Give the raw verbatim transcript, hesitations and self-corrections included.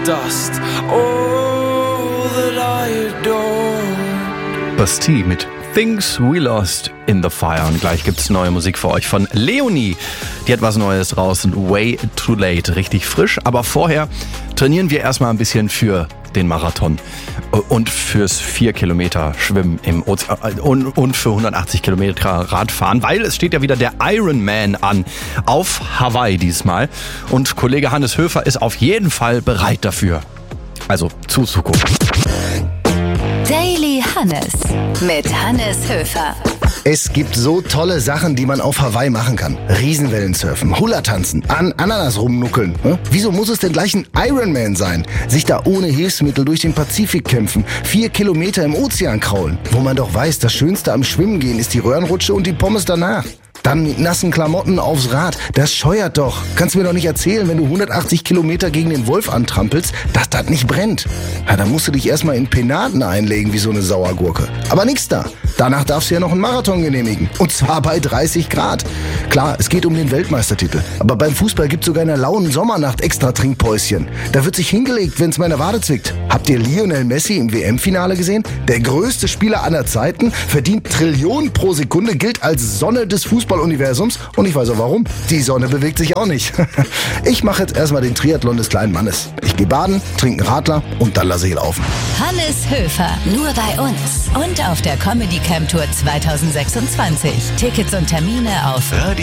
dust, all that I adored. Bastille mit Things We Lost in the Fire. Und gleich gibt's neue Musik für euch von Leonie. Die hat was Neues draußen. Way Too Late. Richtig frisch. Aber vorher trainieren wir erstmal ein bisschen für den Marathon und fürs vier Kilometer Schwimmen im Ozean und für hundertachtzig Kilometer Radfahren, weil es steht ja wieder der Ironman an auf Hawaii diesmal. Und Kollege Hannes Höfer ist auf jeden Fall bereit dafür. Also zuzugucken. Daily Hannes mit Hannes Höfer. Es gibt so tolle Sachen, die man auf Hawaii machen kann. Riesenwellen surfen, Hula tanzen, an Ananas rumnuckeln. Hm? Wieso muss es denn gleich ein Ironman sein? Sich da ohne Hilfsmittel durch den Pazifik kämpfen, vier Kilometer im Ozean kraulen. Wo man doch weiß, das Schönste am Schwimmen gehen ist die Röhrenrutsche und die Pommes danach. Dann mit nassen Klamotten aufs Rad. Das scheuert doch. Kannst mir doch nicht erzählen, wenn du hundertachtzig Kilometer gegen den Wolf antrampelst, dass das nicht brennt. Ja, dann musst du dich erstmal in Penaten einlegen wie so eine Sauergurke. Aber nix da. Danach darfst du ja noch einen Marathon genehmigen. Und zwar bei dreißig Grad. Klar, es geht um den Weltmeistertitel. Aber beim Fußball gibt's sogar in der lauen Sommernacht extra Trinkpäuschen. Da wird sich hingelegt, wenn's meine Wade zwickt. Habt ihr Lionel Messi im W M-Finale gesehen? Der größte Spieler aller Zeiten, verdient Trillionen pro Sekunde, gilt als Sonne des Fußballuniversums. Und ich weiß auch warum. Die Sonne bewegt sich auch nicht. Ich mache jetzt erstmal den Triathlon des kleinen Mannes. Ich gehe baden, trinke einen Radler und dann lasse ich laufen. Hannes Höfer, nur bei uns und auf der Comedy Camp Tour zwanzig sechsundzwanzig. Tickets und Termine auf radio